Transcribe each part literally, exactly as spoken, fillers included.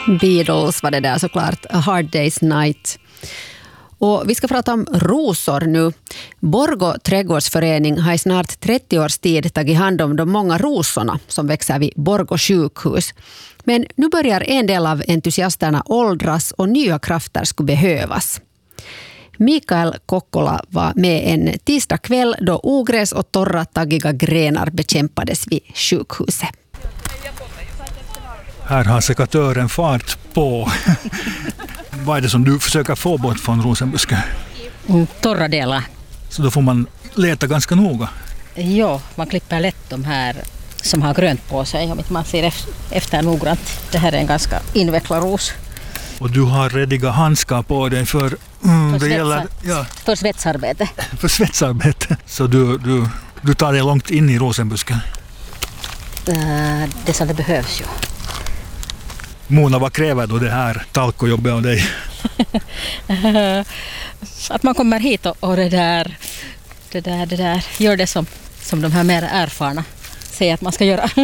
Beatles var det där såklart, A Hard Day's Night. Och vi ska prata om rosor nu. Borgå trädgårdsförening har i snart trettio års tid tagit hand om de många rosorna som växer vid Borgå sjukhus. Men nu börjar en del av entusiasterna åldras och nya krafter skulle behövas. Mikael Kokkola var med en tisdag kväll då ogräs och torra taggiga grenar bekämpades vid sjukhuset. Här har sekatören fart på. Vad är det som du försöker få bort från rosenbusken? Mm, torra delar. Så då får man leta ganska noga? Ja, man klipper lätt de här som har grönt på sig om inte man ser efter noggrant. Det här är en ganska invecklad ros. Och du har rediga handskar på dig för, mm, för, det gäller, ja. för svetsarbete. För svetsarbete. Så du, du, du tar dig långt in i rosenbusken? Uh, det som det behövs ju. Mona, vad kräver då det här talkojobbet av dig? Att man kommer hit och, och det där, det där, det där, gör det som, som de här mer erfarna säger att man ska göra.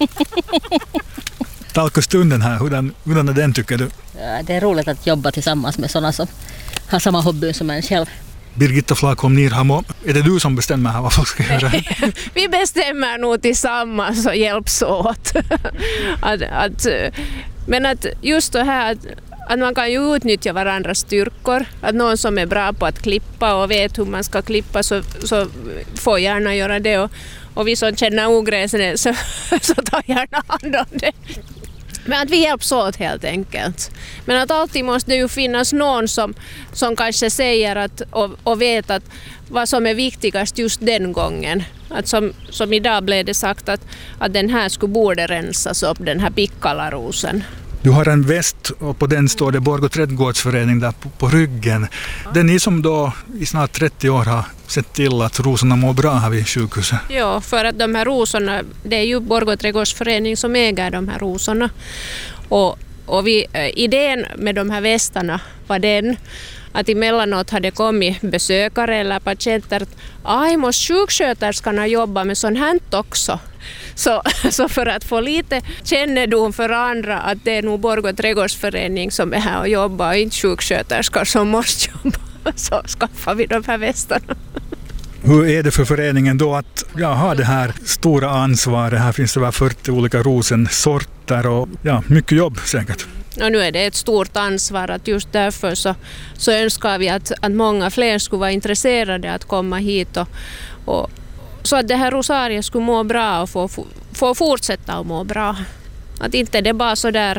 Talkostunden här, hurdan, hurdan är den tycker du? Ja, det är roligt att jobba tillsammans med sådana som har samma hobby som en själv. Birgitta Flakholm Nirhamo, är det du som bestämmer här vad folk ska göra? Vi bestämmer nog tillsammans och hjälps åt. att, att, men att just det här att, att man kan ju utnyttja varandras styrkor. Att någon som är bra på att klippa och vet hur man ska klippa så, så får gärna göra det. Och, och vi som känner ogräsen så, så tar gärna hand om det. Men att vi hjälps åt helt enkelt. Men att alltid måste det ju finnas någon som, som kanske säger att, och, och vet att vad som är viktigast just den gången. Att som, som idag blev det sagt att, att den här skulle borde rensas upp, den här pikkalarosen. Du har en väst och på den står det Borgå trädgårdsförening där på, på ryggen. Det är ni som då i snart trettio år har sett till att rosorna mår bra här vid sjukhuset. Ja, för att de här rosorna, det är ju Borgå trädgårdsförening som äger de här rosorna. Och, och vi, idén med de här västarna var den att emellanåt hade kommit besökare eller patienter att aj, måste sjuksköterskarna jobba med sånt här också. Så, så för att få lite kännedom för andra att det är nog Borgå trädgårdsförening som är här och jobbar och inte sjuksköterskor som måste jobba, så skaffar vi de här västarna. Hur är det för föreningen då att ja, ha det här stora ansvaret? Här finns det över fyrtio olika rosensorter och ja, mycket jobb säkert. Och nu är det ett stort ansvar att just därför så, så önskar vi att, att många fler skulle vara intresserade att komma hit och, och så att det här rosariet skulle må bra och få, få fortsätta att må bra. Att inte det bara så där,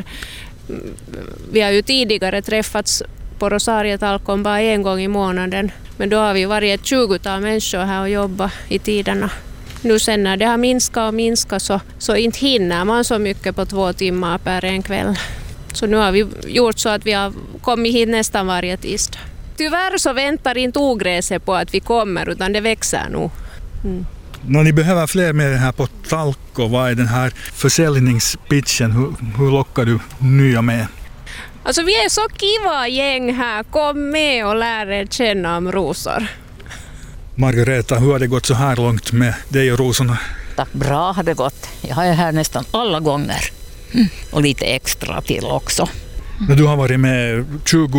vi har ju tidigare träffats på Rosariet Alkon bara en gång i månaden. Men då har vi varit ett tjugotal människor här och jobbat i tiderna. Nu sen när det har minskat och minskat så, så inte hinner man så mycket på två timmar per en kväll. Så nu har vi gjort så att vi har kommit hit nästan varje tisdag. Tyvärr så väntar inte ogräset på att vi kommer utan det växer nog. Mm. När ni behöver fler med det här på Talko, vad är den här försäljningspitchen? Hur, hur lockar du nya med? Alltså vi är så kiva gäng här. Kom med och lär er känna om rosor. Margareta, hur har det gått så här långt med dig och rosorna? Tack, bra har det gått. Jag är här nästan alla gånger. Mm. Och lite extra till också. Mm. Du har varit med tjugo